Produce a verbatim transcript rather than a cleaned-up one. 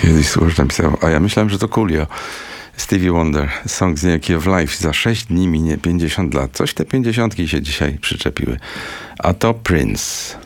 Kiedyś słuchacz napisał, a ja myślałem, że to Coolio. Stevie Wonder, song z niejakiego w live. Za sześć dni minie pięćdziesiąt lat. Coś te pięćdziesiątki się dzisiaj przyczepiły. A to Prince.